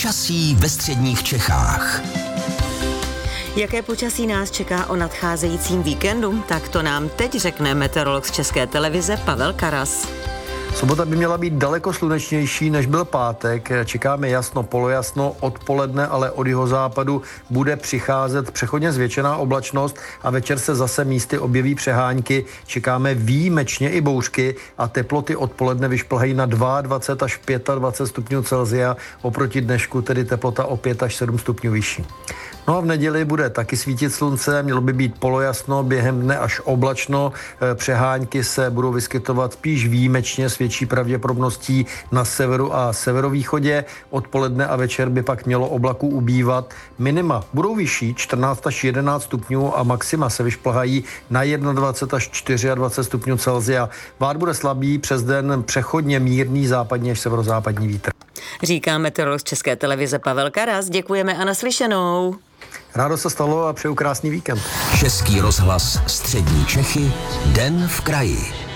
Počasí ve středních Čechách. Jaké počasí nás čeká o nadcházejícím víkendu? Tak to nám teď řekne meteorolog z České televize Pavel Karas. Sobota by měla být daleko slunečnější, než byl pátek. Čekáme jasno, polojasno, odpoledne, ale od jihozápadu bude přicházet přechodně zvětšená oblačnost a večer se zase místy objeví přehánky. Čekáme výjimečně i bouřky a teploty odpoledne vyšplhají na 22 až 25 stupňů Celsia, oproti dnešku tedy teplota o 5 až 7 stupňů vyšší. No a v neděli bude taky svítit slunce, mělo by být polojasno, během dne až oblačno, přehánky se budou vyskytovat spíš výjimečně s větší pravděpodobností na severu a severovýchodě. Odpoledne a večer by pak mělo oblaků ubývat. Minima budou vyšší, 14 až 11 stupňů a maxima se vyšplhají na 21 až 24 stupňů Celsia. Vár bude slabý, přes den přechodně mírný západní až severozápadní vítr. Říká meteorolog z České televize Pavel Karas. Děkujeme a naslyšenou. Rádo se stalo a přeju krásný víkend. Český rozhlas Střední Čechy, Den v kraji.